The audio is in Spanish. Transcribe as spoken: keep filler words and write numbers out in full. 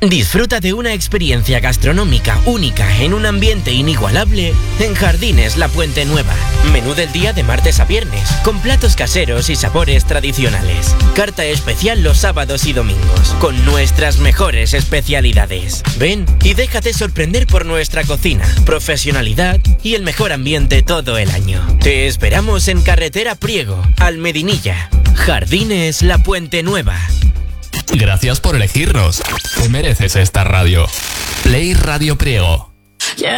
Disfruta de una experiencia gastronómica única en un ambiente inigualable en Jardines La Puente Nueva. Menú del día de martes a viernes, con platos caseros y sabores tradicionales. Carta especial los sábados y domingos, con nuestras mejores especialidades. Ven y déjate sorprender por nuestra cocina, profesionalidad y el mejor ambiente todo el año. Te esperamos en Carretera Priego, Almedinilla. Jardines La Puente Nueva. Gracias por elegirnos. Te mereces esta radio. Play Radio Priego.